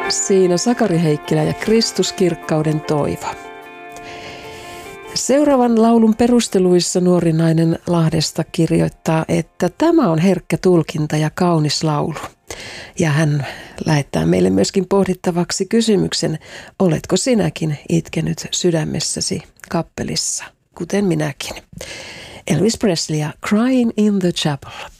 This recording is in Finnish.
Siinä Sakari Heikkilä ja Kristuskirkkauden toivo. Seuraavan laulun perusteluissa nuori nainen Lahdesta kirjoittaa, että tämä on herkkä tulkinta ja kaunis laulu. Ja hän lähettää meille myöskin pohdittavaksi kysymyksen, oletko sinäkin itkenyt sydämessäsi kappelissa, kuten minäkin. Elvis Presley ja Crying in the Chapel.